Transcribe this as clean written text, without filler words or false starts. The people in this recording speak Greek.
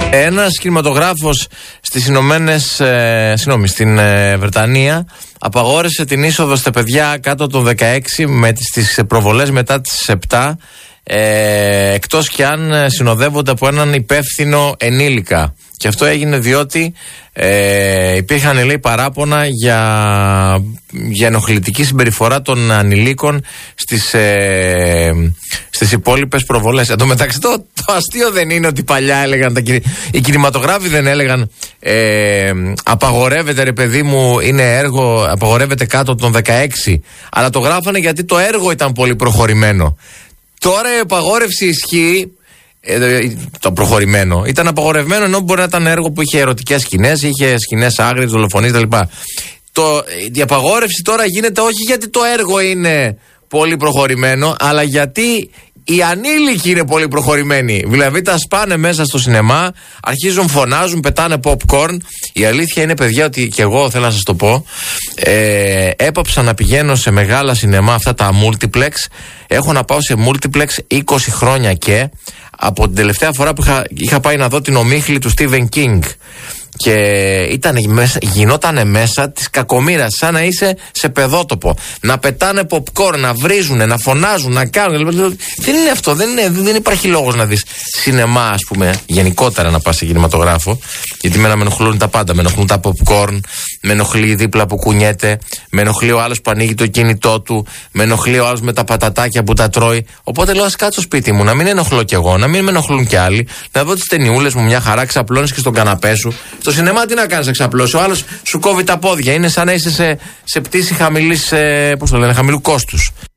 Ένας κινηματογράφος στην Βρετανία απαγόρευσε την είσοδο στα παιδιά κάτω των 16 στις προβολές μετά τις 7, εκτός και αν συνοδεύονται από έναν υπεύθυνο ενήλικα. Και αυτό έγινε διότι υπήρχαν, λέει, παράπονα για ενοχλητική συμπεριφορά των ανηλίκων στις υπόλοιπες προβολές. Εν τω μεταξύ το αστείο δεν είναι ότι παλιά έλεγαν οι κινηματογράφοι δεν έλεγαν απαγορεύεται, ρε παιδί μου, είναι έργο, απαγορεύεται κάτω των 16, αλλά το γράφανε γιατί το έργο ήταν πολύ προχωρημένο. Τώρα η απαγόρευση ισχύει. Το προχωρημένο ήταν απαγορευμένο, ενώ μπορεί να ήταν έργο που είχε ερωτικές σκηνές, είχε σκηνές άγριες, δολοφονίες κτλ. Η απαγόρευση τώρα γίνεται όχι γιατί το έργο είναι πολύ προχωρημένο, αλλά γιατί οι ανήλικοι είναι πολύ προχωρημένοι. Δηλαδή τα σπάνε μέσα στο σινεμά, αρχίζουν, φωνάζουν, πετάνε popcorn. Η αλήθεια είναι, παιδιά, ότι και εγώ θέλω να σας το πω, έπαψα να πηγαίνω σε μεγάλα σινεμά, αυτά τα multiplex. Έχω να πάω σε multiplex 20 χρόνια και από την τελευταία φορά που είχα πάει να δω την ομίχλη του Stephen King. Και γινότανε μέσα της κακομοίρας, σαν να είσαι σε παιδότοπο. Να πετάνε popcorn, να βρίζουνε, να φωνάζουν, να κάνουν. Δεν είναι αυτό, δεν υπάρχει λόγος να δεις σινεμά, ας πούμε, γενικότερα να πας σε κινηματογράφο. Γιατί με ενοχλούν τα πάντα. Με ενοχλούν τα popcorn, με ενοχλεί δίπλα που κουνιέται, με ενοχλεί ο άλλος που ανοίγει το κινητό του, με ενοχλεί ο άλλος με τα πατατάκια που τα τρώει. Οπότε λέω, ας κάτσω σπίτι μου, να μην ενοχλώ κι εγώ, να μην με ενοχλούν κι άλλοι, να δω τις ταινιούλες μου μια χαρά, ξαπλώνεις και στον καναπέ σου. Στο σινεμά τι να κάνεις, να ξαπλώσει. Ο άλλος σου κόβει τα πόδια. Είναι σαν να είσαι σε πτήση χαμηλού κόστους.